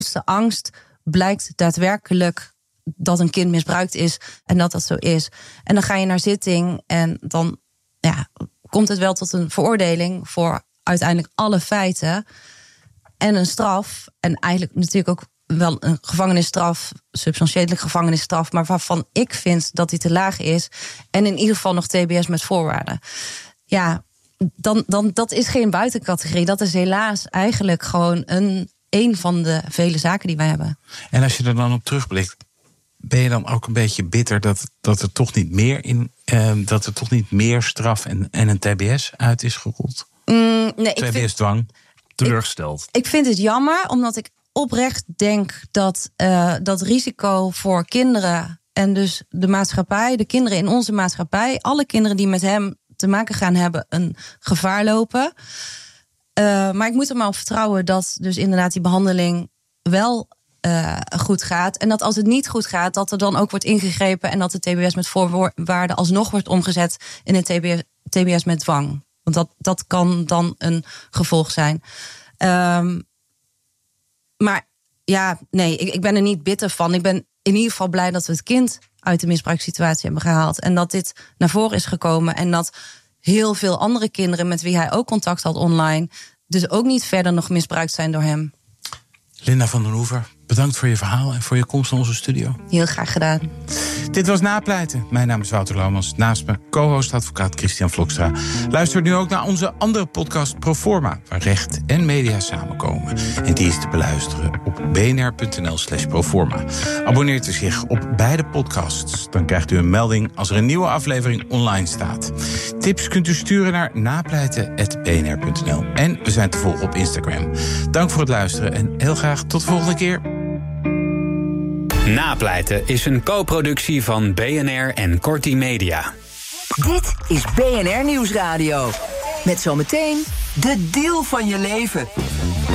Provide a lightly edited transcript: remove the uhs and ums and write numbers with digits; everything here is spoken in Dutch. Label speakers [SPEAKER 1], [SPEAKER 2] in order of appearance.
[SPEAKER 1] angst blijkt daadwerkelijk dat een kind misbruikt is en dat zo is. En dan ga je naar zitting en dan komt het wel tot een veroordeling voor uiteindelijk alle feiten en een straf. En eigenlijk natuurlijk ook wel een gevangenisstraf, substantiële gevangenisstraf, maar waarvan ik vind dat die te laag is. En in ieder geval nog TBS met voorwaarden. Ja, dan dat is geen buitencategorie. Dat is helaas eigenlijk gewoon een van de vele zaken die wij hebben.
[SPEAKER 2] En als je er dan op terugblikt, ben je dan ook een beetje bitter dat er toch niet meer dat er toch niet meer straf en een TBS uit is gerold?
[SPEAKER 1] Nee,
[SPEAKER 2] TBS-dwang.
[SPEAKER 3] Teleurgesteld.
[SPEAKER 1] Ik vind het jammer, omdat ik oprecht denk dat risico voor kinderen en dus de maatschappij, de kinderen in onze maatschappij, alle kinderen die met hem te maken gaan hebben, een gevaar lopen. Maar ik moet er maar op vertrouwen dat dus inderdaad die behandeling wel goed gaat. En dat als het niet goed gaat, dat er dan ook wordt ingegrepen en dat de TBS met voorwaarden alsnog wordt omgezet in een TBS met dwang. Want dat kan dan een gevolg zijn. Maar ja, nee, ik ben er niet bitter van. Ik ben in ieder geval blij dat we het kind uit de misbruikssituatie hebben gehaald. En dat dit naar voren is gekomen. En dat heel veel andere kinderen met wie hij ook contact had online dus ook niet verder nog misbruikt zijn door hem.
[SPEAKER 2] Linda van den Hoever, bedankt voor je verhaal en voor je komst naar onze studio.
[SPEAKER 1] Heel graag gedaan.
[SPEAKER 2] Dit was Napleiten. Mijn naam is Wouter Laumans. Naast me co-host advocaat Christian Vlokstra. Luister nu ook naar onze andere podcast Proforma, waar recht en media samenkomen. En die is te beluisteren op bnr.nl/proforma. Abonneert u zich op beide podcasts. Dan krijgt u een melding als er een nieuwe aflevering online staat. Tips kunt u sturen naar napleiten@bnr.nl. En we zijn te volgen op Instagram. Dank voor het luisteren en heel graag tot de volgende keer.
[SPEAKER 4] Napleiten is een co-productie van BNR en Corti Media.
[SPEAKER 5] Dit is BNR Nieuwsradio. Met zometeen de deal van je leven.